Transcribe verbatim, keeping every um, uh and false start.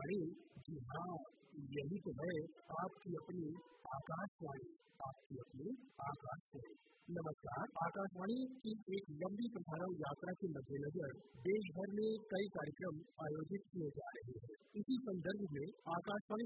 अरे जी हाँ, यही तो है आपकी अपनी आकाशवाणी, आपकी अपनी आकाशवाणी। नमस्कार। आकाशवाणी की एक लंबी प्रसारण यात्रा के मद्देनजर देश भर में कई कार्यक्रम आयोजित किए जा रहे हैं। इसी संदर्भ में आकाशवाणी